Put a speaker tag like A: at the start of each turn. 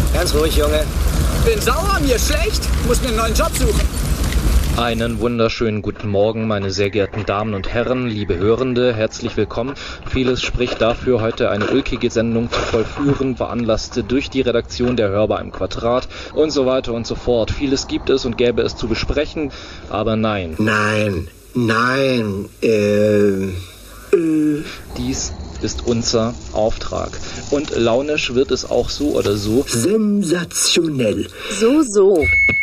A: Ganz ruhig, Junge.
B: Bin sauer, mir schlecht. Muss mir einen neuen Job suchen.
C: Einen wunderschönen guten Morgen, meine sehr geehrten Damen und Herren, liebe Hörende, herzlich willkommen. Vieles spricht dafür, heute eine ulkige Sendung zu vollführen, veranlasst durch die Redaktion der Hörbar im Quadrat und so weiter und so fort. Vieles gibt es und gäbe es zu besprechen, aber nein.
A: Nein,
C: Dies ist unser Auftrag. Und launisch wird es auch so oder so.
A: sensationell.
D: So.